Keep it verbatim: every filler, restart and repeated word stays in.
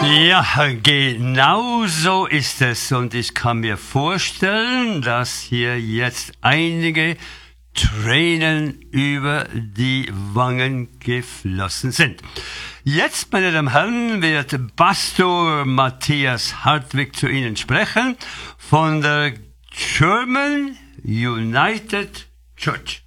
Ja, genau so ist es. Und ich kann mir vorstellen, dass hier jetzt einige Tränen über die Wangen geflossen sind. Jetzt, meine Damen und Herren, wird Pastor Matthias Hartwig zu Ihnen sprechen von der German United Church.